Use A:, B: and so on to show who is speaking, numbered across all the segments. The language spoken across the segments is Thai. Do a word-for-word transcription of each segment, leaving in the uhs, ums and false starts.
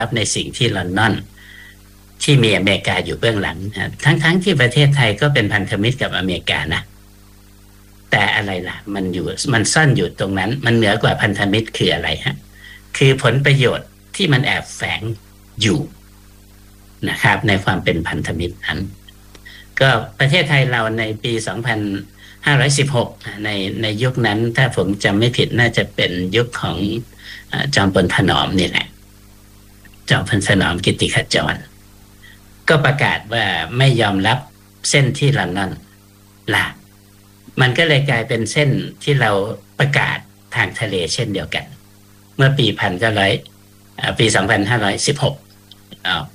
A: ในสิ่งที่ลอนดอนที่มีอเมริกาอยู่เบื้องหลังทั้งๆ ท, ที่ประเทศไทยก็เป็นพันธมิตรกับอเมริกานะแต่อะไรล่ะมันอยู่มันซ่อนอยู่ตรงนั้นมันเหนือกว่าพันธมิตรคืออะไรฮะคือผลประโยชน์ที่มันแอบแฝงอยู่นะครับในความเป็นพันธมิตรนั้นก็ประเทศไทยเราในปีสองพันห้าร้อยสิบหกในในยุคนั้นถ้าผมจำไม่ผิดน่าจะเป็นยุคของจอมพลถนอมนี่แหละจอมพลถนอมกิติขจรก็ประกาศว่าไม่ยอมรับเส้นที่ลอนดอนล่ะมันก็เลยกลายเป็นเส้นที่เราประกาศทางทะเลเช่นเดียวกันเมื่อปีพันเก้าร้อยปีสองพันห้าร้อยสิบหกอ้าว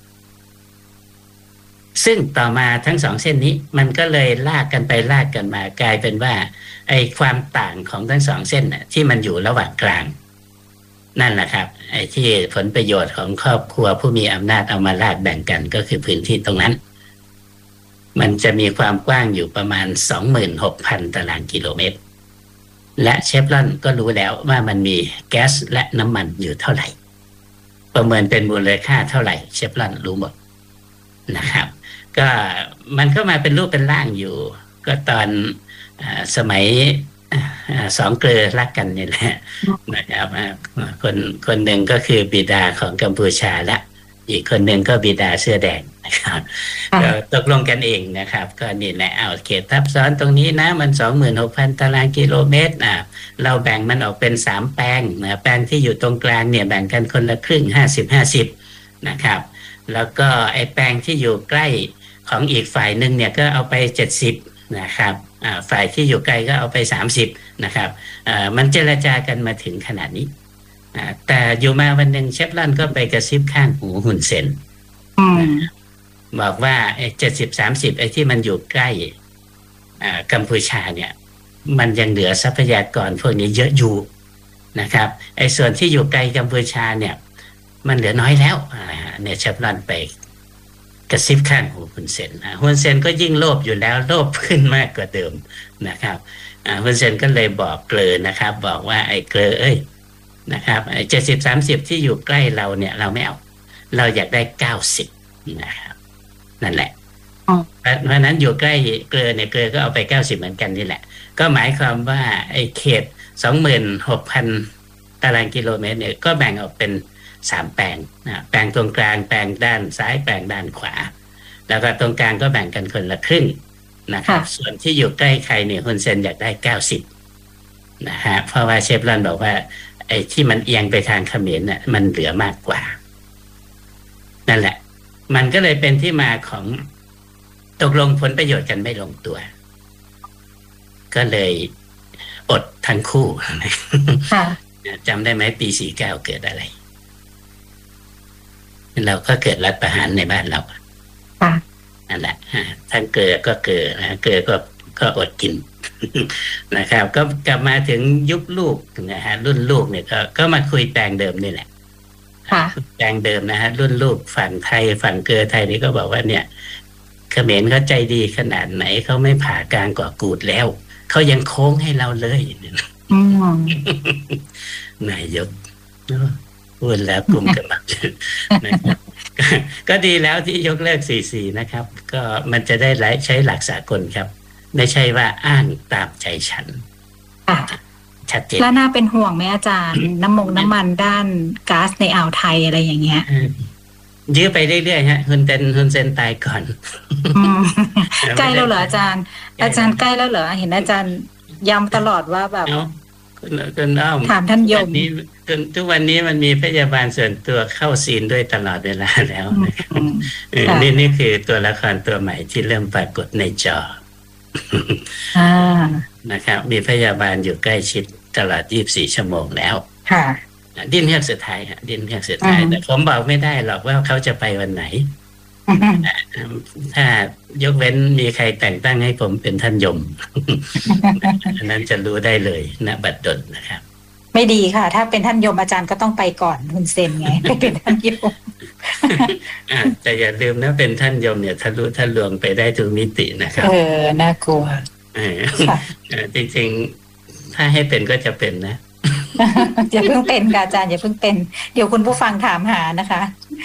A: ซึ่งต่อมาทั้งสองเส้นนี้มันก็เลยลากกันไปลากกันมากลายเป็นว่าไอ้ความต่างของทั้งสองเส้นน่ะที่มันอยู่ระหว่างกลางนั่นแหละครับไอ้ที่ผลประโยชน์ของครอบครัวผู้มีอำนาจเอามาลากแบ่งกันก็คือพื้นที่ตรงนั้นมันจะมีความกว้างอยู่ประมาณ สองหมื่นหกพัน ตารางกิโลเมตรและเชฟรอนก็รู้แล้วว่ามันมีแก๊สและน้ำมันอยู่เท่าไหร่ประเมินเป็นมูลค่าเท่าไหร่เชฟรอนรู้หมดนะครับก็มันก็มาเป็นรูปเป็นร่างอยู่ก็ตอนสมัยสองเกลือรักกันนี่แหละนะครับคนคนหนึ่งก็คือบิดาของกัมพูชาและอีกคนหนึ่งก็บิดาเสื้อแดงนะครับก็ตกลงกันเองนะครับก็นี่แหละเอาเขตทับซ้อนตรงนี้นะมัน สองหมื่นหกพัน ตารางกิโลเมตรอ่ะเราแบ่งมันออกเป็นสามแปลงนะแปลงที่อยู่ตรงกลางเนี่ยแบ่งกันคนละครึ่ง ห้าสิบ ห้าสิบ นะครับแล้วก็ไอ้แปลงที่อยู่ใกล้ของอีกฝ่ายหนึ่งเนี่ยก็เอาไปเจ็ดสิบนะครับอ่าฝ่ายที่อยู่ไกลก็เอาไปสามสิบนะครับอ่ามันเจรจากันมาถึงขนาดนี้อ่าแต่อยู่มาวันหนึ่งเชฟรอนก็ไปกระซิบข้างหูฮุนเซนบอกว่าไอ้เจ็ดสิบ สามสิบไอ้ที่มันอยู่ใกล้อ่ากัมพูชาเนี่ยมันยังเหลือทรัพยากรพวกนี้เยอะอยู่นะครับไอ้ส่วนที่อยู่ไกลกัมพูชาเนี่ยมันเหลือน้อยแล้วอ่าเนี่ยเชฟรอนไปกระซิบข้างหูฮุนเซนฮุนเซนก็ยิ่งโลภอยู่แล้วโลภขึ้นมากกว่าเดิมนะครับฮุนเซนก็เลยบอกเกลอนะครับบอกว่าไอ้เกลอเอ้ยนะครับไอ้เจ็ดสิบ สามสิบที่อยู่ใกล้เราเนี่ยเราไม่เอาเราอยากได้เก้าสิบนะครับนั่นแหละเพราะนั้นอยู่ใกล้เกลอเนี่ยเกลอก็เอาไปเก้าสิบเหมือนกันนี่แหละก็หมายความว่าไอ้เขต สองหมื่นหกพัน ตารางกิโลเมตรเนี่ยก็แบ่งออกเป็นสามแปลงนะแปลงตรงกลางแปลงด้านซ้ายแปลงด้านขวาแล้วก็ตรงกลางก็แบ่งกันคนละครึ่งนะครับส่วนที่อยู่ใกล้ใครเนี่ยฮุนเซนอยากได้เก้าสิบนะฮะเพราะว่าเชฟรอนบอกว่าไอ้ที่มันเอียงไปทางเขมรน่ะมันเหลือมากกว่านั่นแหละมันก็เลยเป็นที่มาของตกลงผลประโยชน์กันไม่ลงตัวก็เลยอดทั้งคู่จำได้ไหมปีสี่สิบเก้าเกิดอะไรเราก็เกิดรัฐประหารในบ้านเรานั่นแหละทั้งเกลือก็เกลือนะเกลือก็ก็อดกินนะครับก็กลับมาถึงยุคลูกนะฮะรุ่นลูกเนี่ยก็ก็มาคุยแปลงเดิมนี่แหละแปลงเดิมนะฮะรุ่นลูกฝั่งไทยฝั่งเกลือไทยนี่ก็บอกว่าเนี่ยเขมรเขาใจดีขนาดไหนเขาไม่ผ่ากลางเกาะกูดแล้วเขายังโค้งให้เราเลยนายกพูดแล้วกลุ่มกันมานะครับก็ดีแล้วที่ยกเลิกสี่สิบสี่นะครับก็มันจะได้ใช้หลักสากลครับไม่ใช่ว่าอ้างตามใจฉันชัดเจน
B: แล้วน่าเป็นห่วงไหมอาจารย์น้ำมงน้ำมันด้านก๊าซในอ่าวไทยอะไรอย่างเงี้ย
A: ยื้อไปเรื่อยๆฮะฮุนเซนฮุนเซนตายก่อน
B: ใกล้แล้วเหรออาจารย์อาจารย์ใกล้แล้วเหรอเห็นอาจารย์ย้ำตลอดว่าแบบ
A: คุณอ้อม
B: ถามท่านยม
A: นี้ทุกวันนี้มันมีพยาบาลส่วนตัวเข้าซีนด้วยตลอดเวลาแล้วนะครับนี่นี่คือตัวละครตัวใหม่ที่เริ่มปรากฏในจอนะครับมีพยาบาลอยู่ใกล้ชิดตลอดยี่สิบสี่ชั่วโมงแล้วดิ้นเฮือกสุดท้ายฮะดิ้นเฮือกสุดท้ายแต่ผมบอกไม่ได้หรอกว่าเขาจะไปวันไหนถ้ายกเว้นมีใครแต่งตั้งให้ผมเป็นท่านยมอันนั้นจะรู้ได้เลยณบัดดลนะครับ
B: ไม่ดีค่ะถ้าเป็นท่านยมอาจารย์ก็ต้องไปก่อนฮุนเซนไงไปเป็นท่านยม
A: แต่อย่าลืมนะเป็นท่านยมเนี่ยทะลุทะลวงไปได้ทุกมิตินะครับ
B: เออน่ากลัว
A: จริงๆถ้าให้เป็นก็จะเป็นนะ
B: อย่าเพิ่งเป็นค่ะอาจารย์อย่าเพิ่งเป็นเดี๋ยวคุณผู้ฟังถามหานะคะ